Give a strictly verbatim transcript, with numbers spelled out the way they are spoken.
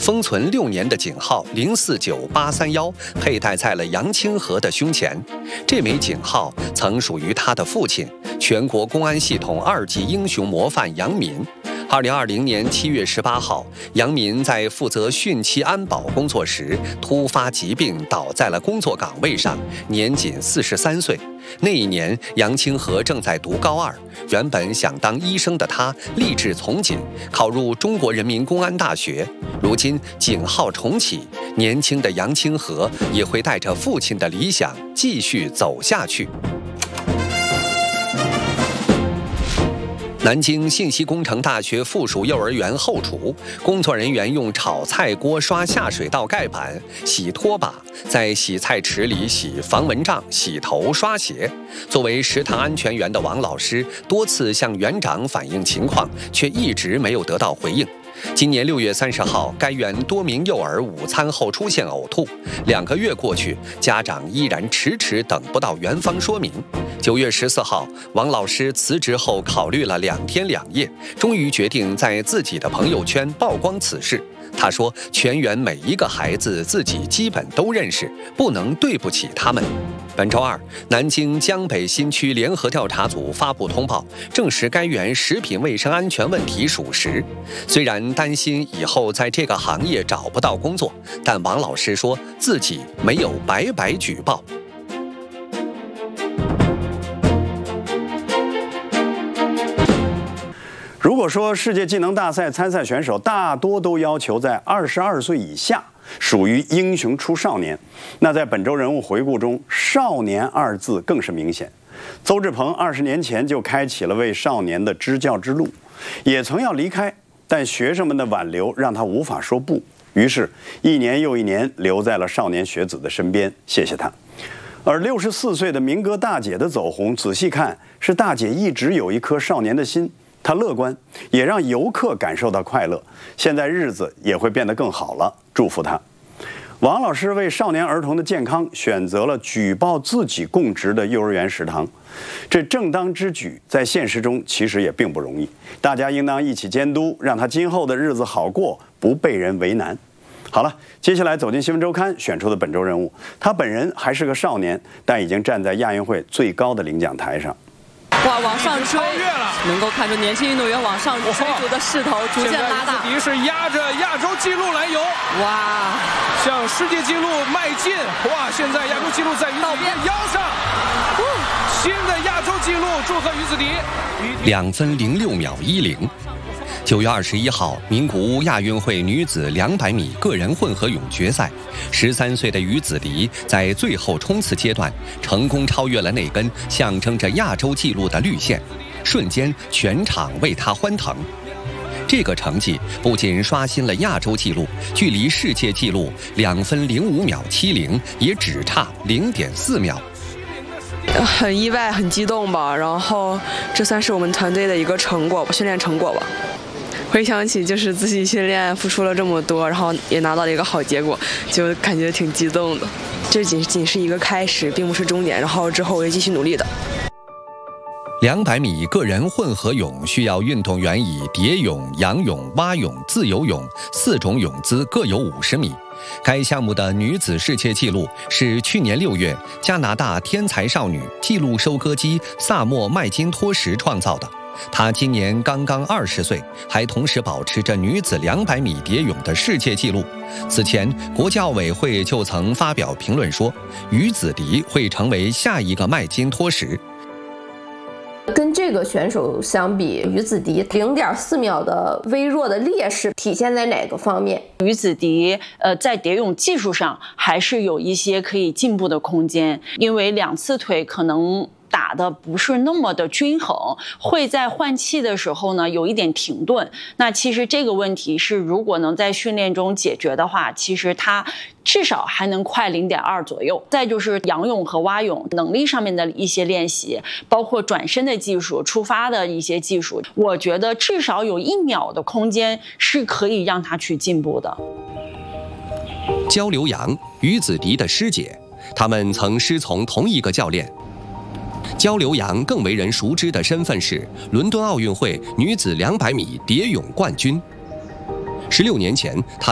封存六年的井号零四九八三幺佩戴在了杨清河的胸前。这枚井号曾属于他的父亲，全国公安系统二级英雄模范杨民。二零二零年七月十八号，杨民在负责汛期安保工作时突发疾病，倒在了工作岗位上，年仅四十三岁。那一年，杨清河正在读高二，原本想当医生的他立志从警，考入中国人民公安大学。如今警号重启，年轻的杨清河也会带着父亲的理想继续走下去。南京信息工程大学附属幼儿园后厨，工作人员用炒菜锅刷下水道盖板、洗拖把，在洗菜池里洗防蚊帐、洗头、刷鞋。作为食堂安全员的王老师多次向园长反映情况，却一直没有得到回应。今年六月三十号，该园多名幼儿午餐后出现呕吐，两个月过去，家长依然迟迟等不到园方说明。九月十四号，王老师辞职后考虑了两天两夜，终于决定在自己的朋友圈曝光此事。他说：“全园每一个孩子自己基本都认识，不能对不起他们。”本周二，南京江北新区联合调查组发布通报，证实该园食品卫生安全问题属实。虽然担心以后在这个行业找不到工作，但王老师说自己没有白白举报。 如果说世界技能大赛参赛选手大多都要求在二十二岁以下，属于英雄出少年，那在本周人物回顾中，少年二字更是明显。邹志鹏二十年前就开启了为少年的支教之路，也曾要离开，但学生们的挽留让他无法说不，于是，一年又一年留在了少年学子的身边。谢谢他。而六十四岁的民歌大姐的走红，仔细看是大姐一直有一颗少年的心。他乐观，也让游客感受到快乐。现在日子也会变得更好了，祝福他。王老师为少年儿童的健康选择了举报自己供职的幼儿园食堂，这正当之举，在现实中其实也并不容易。大家应当一起监督，让他今后的日子好过，不被人为难。好了，接下来走进新闻周刊选出的本周人物，他本人还是个少年，但已经站在亚运会最高的领奖台上。 哇，往上追，能够看出年轻运动员往上追逐的势头逐渐拉大。 现在于子迪是压着亚洲纪录来游， 哇， 向世界纪录迈进。哇，现在亚洲纪录在于子迪的腰上，新的亚洲纪录，祝贺于子迪。 两分零六秒一零。九月二十一号，名古屋亚运会女子两百米个人混合泳决赛，十三岁的于子迪在最后冲刺阶段成功超越了那根象征着亚洲纪录的绿线，瞬间全场为她欢腾。这个成绩不仅刷新了亚洲纪录，距离世界纪录两分零五秒七零也只差零点四秒。 很意外，很激动吧，然后这算是我们团队的一个成果，训练成果吧。回想起就是自己训练付出了这么多，然后也拿到了一个好结果，就感觉挺激动的。这仅仅是一个开始，并不是终点，然后之后我会继续努力的。 两百米个人混合泳需要运动员以蝶泳、仰泳、蛙泳、自由泳四种泳姿各有五十米。该项目的女子世界纪录是去年六月加拿大天才少女纪录收割机萨默麦金托什创造的。她今年刚刚二十岁，还同时保持着女子两百米蝶泳的世界纪录。此前，国际奥委会就曾发表评论说，于子迪会成为下一个麦金托什。 跟这个选手相比，于子迪零点四秒的微弱的劣势体现在哪个方面？ 于子迪呃在蝶泳技术上还是有一些可以进步的空间，因为两次腿可能打的不是那么的均衡，会在换气的时候呢有一点停顿。那其实这个问题是如果能在训练中解决的话，其实它至少还能快 零点二 左右。再就是仰泳和蛙泳能力上面的一些练习，包括转身的技术、出发的一些技术，我觉得至少有一秒的空间是可以让他去进步的。 焦刘洋，于子迪的师姐，他们曾师从同一个教练。焦刘洋更为人熟知的身份是伦敦奥运会女子两百米蝶泳冠军。十六年前，她